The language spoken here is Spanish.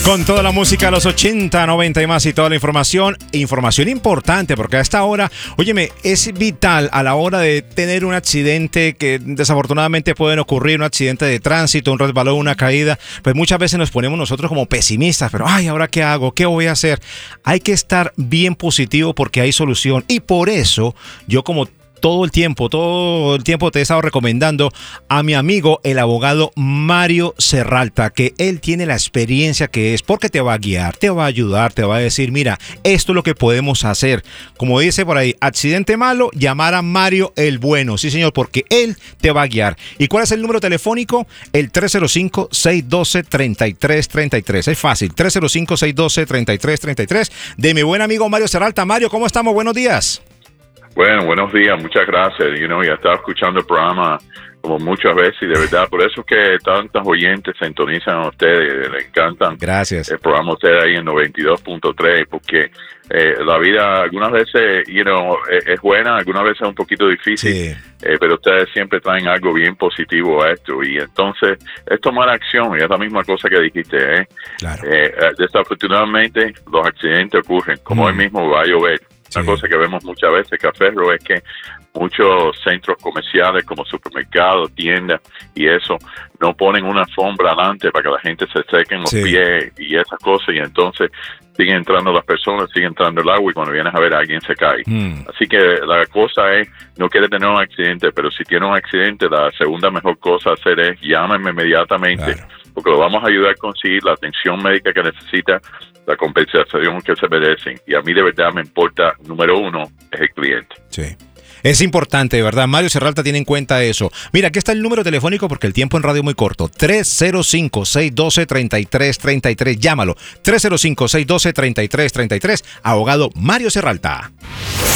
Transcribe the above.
Con toda la música de los 80, 90 y más y toda la información importante, porque a esta hora, óyeme, es vital a la hora de tener un accidente que desafortunadamente pueden ocurrir, un accidente de tránsito, un resbalón, una caída, pues muchas veces nos ponemos nosotros como pesimistas, pero ay, ¿ahora qué hago? ¿Qué voy a hacer? Hay que estar bien positivo porque hay solución y por eso yo como todo el tiempo te he estado recomendando a mi amigo, el abogado Mario Serralta, que él tiene la experiencia que es, porque te va a guiar, te va a ayudar, te va a decir, mira, esto es lo que podemos hacer. Como dice por ahí, accidente malo, llamar a Mario el bueno. Sí, señor, porque él te va a guiar. ¿Y cuál es el número telefónico? El 305-612-3333. Es fácil, 305-612-3333, de mi buen amigo Mario Serralta. Mario, ¿cómo estamos? Buenos días. Bueno, buenos días, muchas gracias. Ya estaba escuchando el programa como muchas veces y de verdad, por eso es que tantos oyentes sintonizan a ustedes, les encantan. Gracias. El programa de ustedes ahí en 92.3, porque la vida algunas veces, es buena, algunas veces es un poquito difícil, sí. Pero ustedes siempre traen algo bien positivo a esto y entonces es tomar acción, y es la misma cosa que dijiste, Claro. Desafortunadamente los accidentes ocurren, como hoy mismo va a llover. Una cosa que vemos muchas veces, Cafferro, es que muchos centros comerciales como supermercados, tiendas y eso, no ponen una alfombra adelante para que la gente se sequen los pies y esas cosas, y entonces siguen entrando las personas, sigue entrando el agua y cuando vienes a ver a alguien se cae. Así que la cosa es, no quiere tener un accidente, pero si tiene un accidente, la segunda mejor cosa a hacer es llámenme inmediatamente, porque lo vamos a ayudar a conseguir la atención médica que necesita, la compensación que se merecen. Y a mí de verdad me importa, número uno, es el cliente. Sí. Es importante, de verdad. Mario Serralta tiene en cuenta eso. Mira, aquí está el número telefónico porque el tiempo en radio es muy corto. 305-612-3333. Llámalo. 305-612-3333. Abogado Mario Serralta.